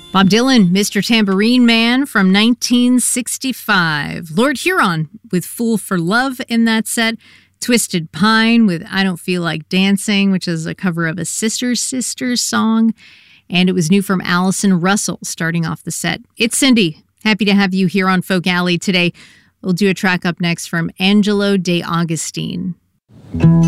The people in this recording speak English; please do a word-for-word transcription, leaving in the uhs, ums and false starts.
Bob Dylan, Mister Tambourine Man from nineteen sixty-five. Lord Huron with Fool for Love in that set. Twisted Pine with I Don't Feel Like Dancing, which is a cover of a Sisters Sisters song. And it was new from Allison Russell starting off the set. It's Cindy. Happy to have you here on Folk Alley today. We'll do a track up next from Angelo De Augustine.